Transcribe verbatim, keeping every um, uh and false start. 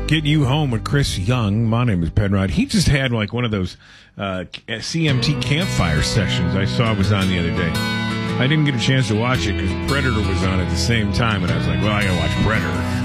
Get You Home with Chris Young. My name is Penrod. He just had like one of those uh, C M T campfire sessions I saw was on the other day. I didn't get a chance to watch it because Predator was on at the same time, and I was like, well, I got to watch Predator.